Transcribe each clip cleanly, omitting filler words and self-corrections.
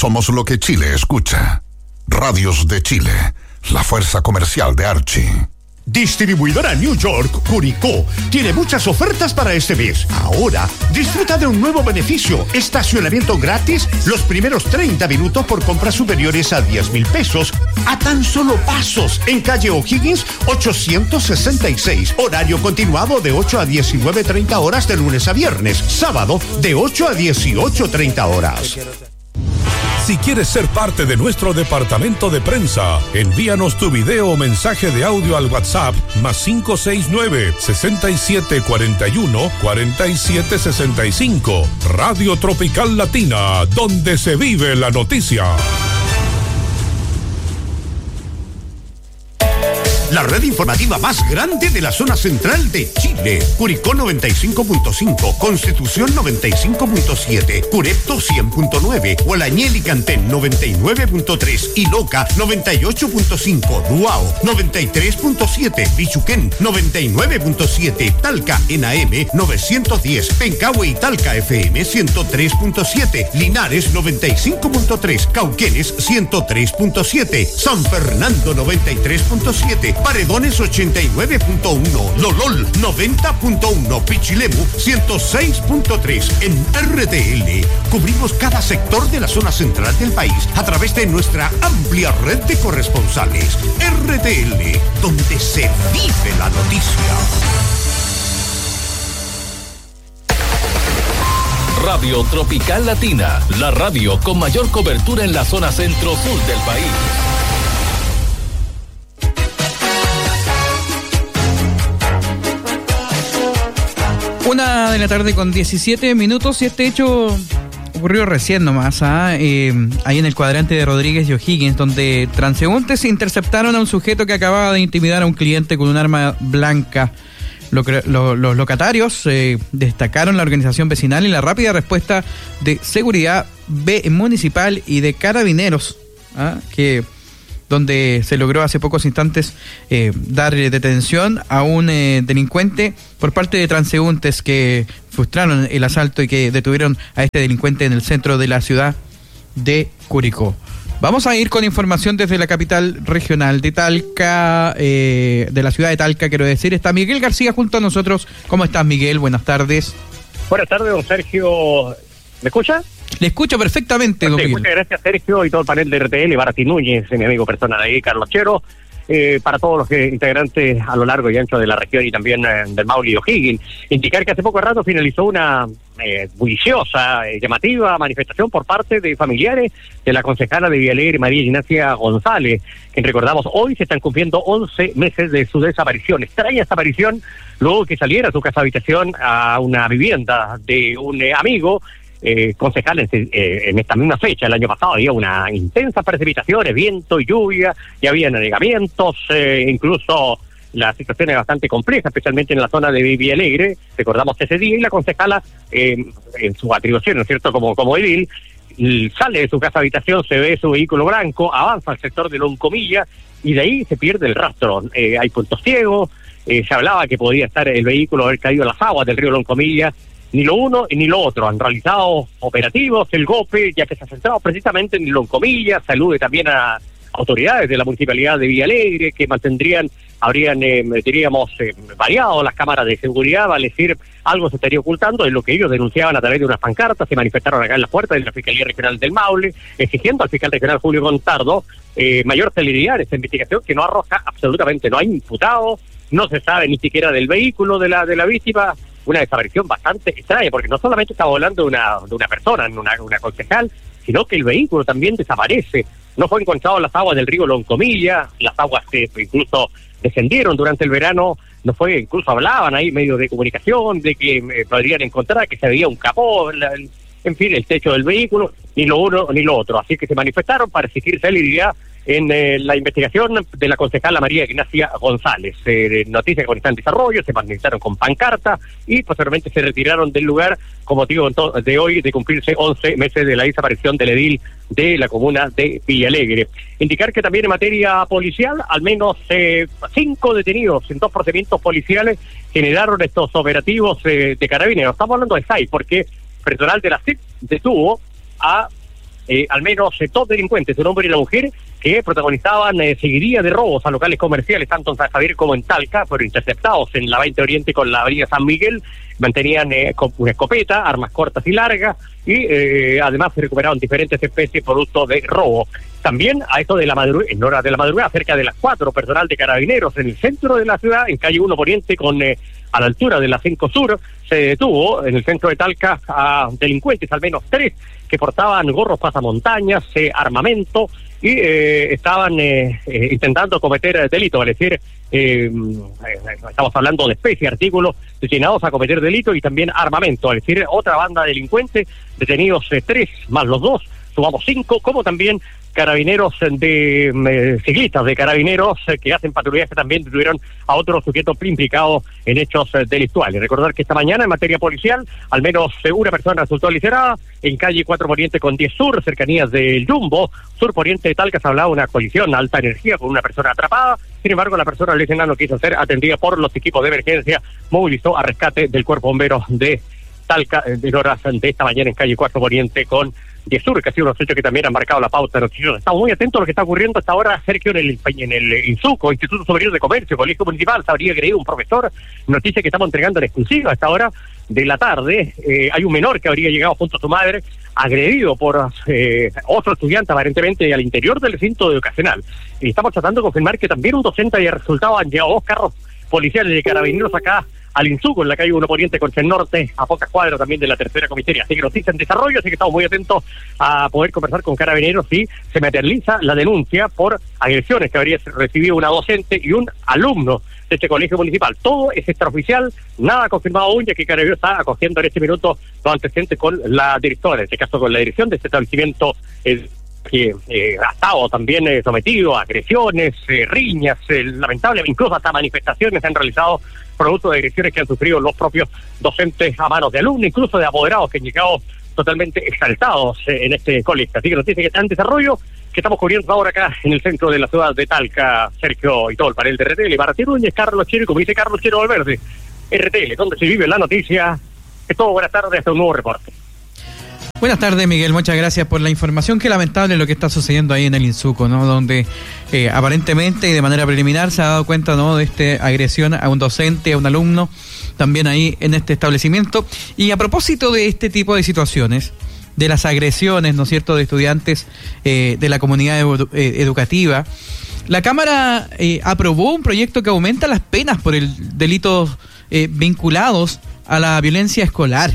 Somos lo que Chile escucha. Radios de Chile, la fuerza comercial de Archie. Distribuidora New York, Curicó, tiene muchas ofertas para este mes. Ahora, disfruta de un nuevo beneficio. Estacionamiento gratis los primeros 30 minutos por compras superiores a 10,000 pesos. A tan solo pasos, en calle O'Higgins, 866. Horario continuado de 8 a 19:30 horas de lunes a viernes. Sábado, de 8 a 18:30 horas. Si quieres ser parte de nuestro departamento de prensa, envíanos tu video o mensaje de audio al WhatsApp +569 6741 4765. Radio Tropical Latina, donde se vive la noticia. La red informativa más grande de la zona central de Chile. Curicó 95.5, Constitución 95.7, Curepto 100.9, Hualañel y Cantén 99.3 y Loca 98.5, Duao 93.7, Pichuquén 99.7, Talca en AM 910, Pencahue y Talca FM 103.7, Linares 95.3, Cauquenes 103.7, San Fernando 93.7, Paredones 89.1, Lolol 90.1, Pichilemu 106.3. En RTL cubrimos cada sector de la zona central del país a través de nuestra amplia red de corresponsales. RTL, donde se vive la noticia. Radio Tropical Latina, la radio con mayor cobertura en la zona centro-sur del país. 1:17 p.m. y este hecho ocurrió recién nomás, ahí en el cuadrante de Rodríguez y O'Higgins, donde transeúntes interceptaron a un sujeto que acababa de intimidar a un cliente con un arma blanca. Los locatarios destacaron la organización vecinal y la rápida respuesta de seguridad municipal y de carabineros, donde se logró hace pocos instantes dar detención a un delincuente por parte de transeúntes que frustraron el asalto y que detuvieron a este delincuente en el centro de la ciudad de Curicó. Vamos a ir con información desde la capital regional de Talca, de la ciudad de Talca, quiero decir. Está Miguel García junto a nosotros. ¿Cómo estás, Miguel? Buenas tardes. Buenas tardes, don Sergio. ¿Me escucha? Le escucho perfectamente, don Miguel. Muchas gracias, Sergio, y todo el panel de RTL, Barati Núñez, mi amigo personal ahí, Carlos Chero, para todos los integrantes a lo largo y ancho de la región y también del Maule y O'Higgins. Indicar que hace poco rato finalizó una bulliciosa, llamativa manifestación por parte de familiares de la concejala de Villalegre, María Ignacia González, quien recordamos hoy se están cumpliendo 11 meses de su desaparición. Extraña desaparición luego que saliera a su casa habitación a una vivienda de un amigo. Concejal en esta misma fecha, el año pasado, había una intensa precipitaciones, viento y lluvia, y había anegamientos, incluso la situación es bastante compleja, especialmente en la zona de Villalegre. Recordamos ese día y la concejala, en su atribución, ¿no es cierto?, como edil, sale de su casa habitación, se ve su vehículo blanco, avanza al sector de Loncomilla y de ahí se pierde el rastro. Hay puntos ciegos, se hablaba que podía estar el vehículo haber caído a las aguas del río Loncomilla. Ni lo uno ni lo otro. Han realizado operativos, el GOPE, ya que se ha centrado precisamente en Loncomilla. Salude también a autoridades de la Municipalidad de Villalegre que habrían variado las cámaras de seguridad, vale decir, algo se estaría ocultando, es lo que ellos denunciaban a través de unas pancartas. Se manifestaron acá en las puertas de la Fiscalía Regional del Maule, exigiendo al fiscal regional Julio Gontardo mayor celeridad en esta investigación, que no arroja absolutamente, no hay imputados, no se sabe ni siquiera del vehículo de la víctima. Una desaparición bastante extraña, porque no solamente estamos hablando de una persona, una concejal, sino que el vehículo también desaparece. No fue encontrado en las aguas del río Loncomilla, las aguas incluso descendieron durante el verano, incluso hablaban ahí medios de comunicación de que podrían encontrar que se había un capó, en fin, el techo del vehículo, ni lo uno ni lo otro. Así que se manifestaron para exigir celeridad en la investigación de la concejala María Ignacia González. Noticia que está en desarrollo, se manifestaron con pancarta y posteriormente se retiraron del lugar con motivo de hoy de cumplirse 11 meses de la desaparición del edil de la comuna de Villalegre. Indicar que también en materia policial, al menos 5 detenidos en 2 procedimientos policiales generaron estos operativos de carabineros. Estamos hablando de 6 porque personal de la CIP detuvo a al menos 2 delincuentes, un hombre y una mujer, que protagonizaban seguidilla de robos a locales comerciales, tanto en San Javier como en Talca, fueron interceptados en la 20 Oriente con la avenida San Miguel. Mantenían una escopeta, armas cortas y largas, y además se recuperaron diferentes especies producto de robo. También a esto de la madrugada, en horas de la madrugada, cerca de las 4, personal de Carabineros en el centro de la ciudad, en calle 1 Poniente, a la altura de la 5 Sur, se detuvo en el centro de Talca a delincuentes, al menos 3, que portaban gorros pasamontañas, armamento, y estaban intentando cometer delitos, es decir, estamos hablando de especies, artículos destinados a cometer delitos y también armamento, es decir, otra banda de delincuentes, detenidos 3 más los 2, sumamos 5, como también carabineros ciclistas de carabineros que hacen patrullaje, también detuvieron a otros sujetos implicados en hechos delictuales. Recordar que esta mañana en materia policial al menos una persona resultó licerada en calle 4 Poniente con 10 Sur, cercanías del Jumbo, Sur Poniente de Talca. Se hablaba de una colisión a alta energía con una persona atrapada. Sin embargo, la persona lesionada no quiso ser atendida por los equipos de emergencia, movilizó a rescate del Cuerpo Bombero de Talca en horas de esta mañana en calle 4 Poniente con 10 Sur, que ha sido unos hechos que también han marcado la pauta noticiosa. Estamos muy atentos a lo que está ocurriendo hasta ahora, Sergio, en el INSUCO, Instituto Superior de Comercio, Colegio Municipal. Se habría creído un profesor, noticia que estamos entregando en exclusiva a esta hora de la tarde. Hay un menor que habría llegado junto a su madre, agredido por otro estudiante aparentemente al interior del recinto educacional. Y estamos tratando de confirmar que también un docente había resultado. Han llegado 2 carros policiales de carabineros acá al INSUCO, en la calle 1 Poniente con el Norte, a pocas cuadras también de la tercera comisaría. Así que noticia en desarrollo, así que estamos muy atentos a poder conversar con carabineros si se materializa la denuncia por agresiones que habría recibido una docente y un alumno de este colegio municipal. Todo es extraoficial, nada confirmado aún, ya que Carabineros está acogiendo en este minuto los antecedentes con la directora, en este caso con la dirección de este establecimiento, que ha estado también sometido a agresiones, riñas, lamentable, incluso hasta manifestaciones se han realizado producto de agresiones que han sufrido los propios docentes a manos de alumnos, incluso de apoderados que han llegado totalmente exaltados en este colegio. Así que nos dice que está en desarrollo, que estamos cubriendo ahora acá en el centro de la ciudad de Talca, Sergio, y todo el panel de RTL. Martín Núñez, Carlos Chero, y como dice Carlos Chero Valverde, RTL, donde se vive la noticia. Es todo, buenas tardes, hasta un nuevo reporte. Buenas tardes, Miguel, muchas gracias por la información. Qué lamentable lo que está sucediendo ahí en el INSUCO, ¿no? Donde aparentemente y de manera preliminar se ha dado cuenta, ¿no?, de esta agresión a un docente, a un alumno, también ahí en este establecimiento. Y a propósito de este tipo de situaciones, de las agresiones, ¿no es cierto?, de estudiantes de la comunidad educativa, la Cámara aprobó un proyecto que aumenta las penas por el delitos vinculados a la violencia escolar.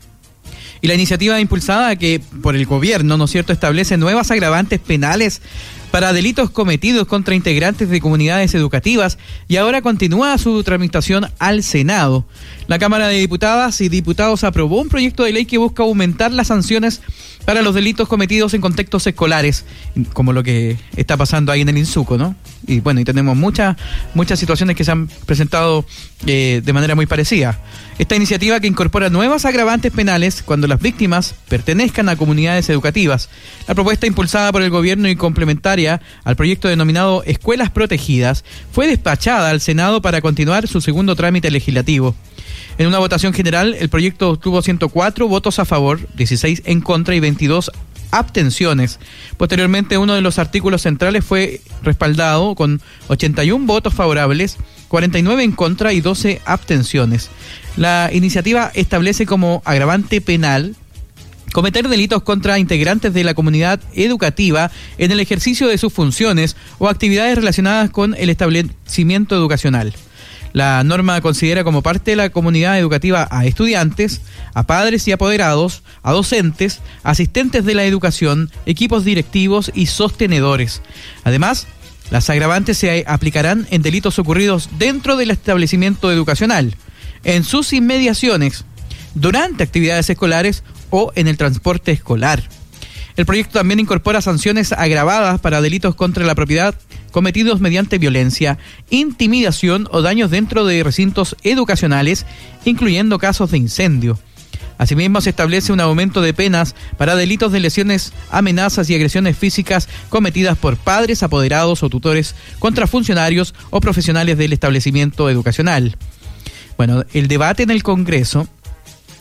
Y la iniciativa impulsada por el gobierno, ¿no es cierto?, establece nuevas agravantes penales para delitos cometidos contra integrantes de comunidades educativas y ahora continúa su tramitación al Senado. La Cámara de Diputadas y Diputados aprobó un proyecto de ley que busca aumentar las sanciones para los delitos cometidos en contextos escolares, como lo que está pasando ahí en el INSUCO, ¿no? Y bueno, y tenemos muchas situaciones que se han presentado de manera muy parecida. Esta iniciativa que incorpora nuevas agravantes penales cuando las víctimas pertenezcan a comunidades educativas. La propuesta impulsada por el gobierno y complementaria al proyecto denominado Escuelas Protegidas fue despachada al Senado para continuar su segundo trámite legislativo. En una votación general, el proyecto obtuvo 104 votos a favor, 16 en contra y 22 abstenciones. Posteriormente, uno de los artículos centrales fue respaldado con 81 votos favorables, 49 en contra y 12 abstenciones. La iniciativa establece como agravante penal cometer delitos contra integrantes de la comunidad educativa en el ejercicio de sus funciones o actividades relacionadas con el establecimiento educacional. La norma considera como parte de la comunidad educativa a estudiantes, a padres y apoderados, a docentes, asistentes de la educación, equipos directivos y sostenedores. Además, las agravantes se aplicarán en delitos ocurridos dentro del establecimiento educacional, en sus inmediaciones, durante actividades escolares o en el transporte escolar. El proyecto también incorpora sanciones agravadas para delitos contra la propiedad cometidos mediante violencia, intimidación o daños dentro de recintos educacionales, incluyendo casos de incendio. Asimismo, se establece un aumento de penas para delitos de lesiones, amenazas y agresiones físicas cometidas por padres, apoderados o tutores contra funcionarios o profesionales del establecimiento educacional. Bueno, el debate en el Congreso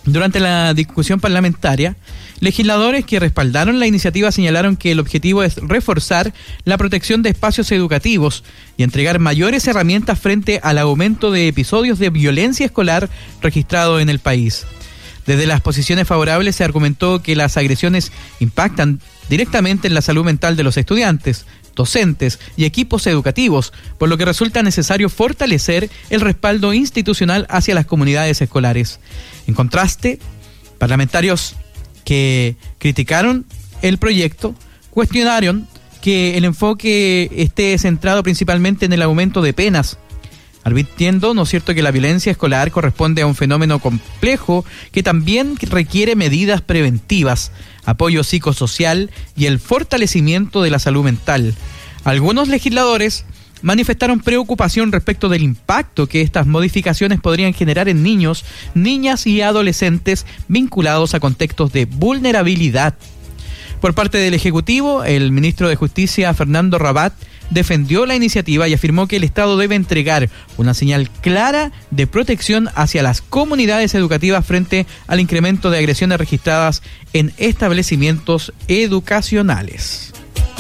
Durante la discusión parlamentaria, legisladores que respaldaron la iniciativa señalaron que el objetivo es reforzar la protección de espacios educativos y entregar mayores herramientas frente al aumento de episodios de violencia escolar registrado en el país. Desde las posiciones favorables se argumentó que las agresiones impactan directamente en la salud mental de los estudiantes, docentes y equipos educativos, por lo que resulta necesario fortalecer el respaldo institucional hacia las comunidades escolares. En contraste, parlamentarios que criticaron el proyecto cuestionaron que el enfoque esté centrado principalmente en el aumento de penas, advirtiendo, ¿no es cierto?, que la violencia escolar corresponde a un fenómeno complejo que también requiere medidas preventivas, apoyo psicosocial y el fortalecimiento de la salud mental. Algunos legisladores manifestaron preocupación respecto del impacto que estas modificaciones podrían generar en niños, niñas y adolescentes vinculados a contextos de vulnerabilidad. Por parte del Ejecutivo, el ministro de Justicia, Fernando Rabat, defendió la iniciativa y afirmó que el Estado debe entregar una señal clara de protección hacia las comunidades educativas frente al incremento de agresiones registradas en establecimientos educacionales.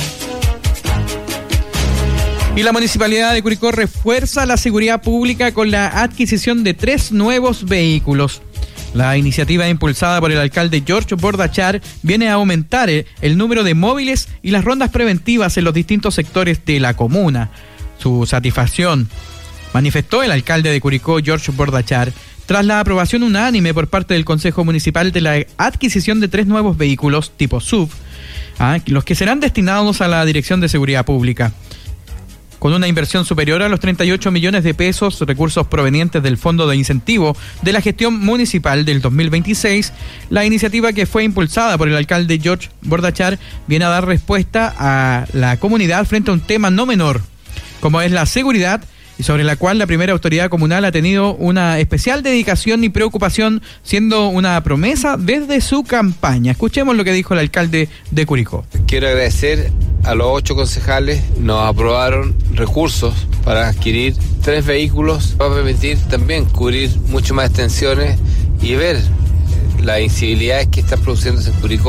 Y la Municipalidad de Curicó refuerza la seguridad pública con la adquisición de 3 nuevos vehículos. La iniciativa impulsada por el alcalde George Bordachar viene a aumentar el número de móviles y las rondas preventivas en los distintos sectores de la comuna. Su satisfacción manifestó el alcalde de Curicó, George Bordachar, tras la aprobación unánime por parte del Consejo Municipal de la adquisición de 3 nuevos vehículos tipo SUV, los que serán destinados a la Dirección de Seguridad Pública. Con una inversión superior a los 38 millones de pesos, recursos provenientes del Fondo de Incentivo de la Gestión Municipal del 2026, la iniciativa que fue impulsada por el alcalde George Bordachar viene a dar respuesta a la comunidad frente a un tema no menor, como es la seguridad, y sobre la cual la primera autoridad comunal ha tenido una especial dedicación y preocupación, siendo una promesa desde su campaña. Escuchemos lo que dijo el alcalde de Curicó. Quiero agradecer a los 8 concejales, nos aprobaron recursos para adquirir 3 vehículos, va a permitir también cubrir mucho más extensiones y ver las incivilidades que están produciéndose en Curicó.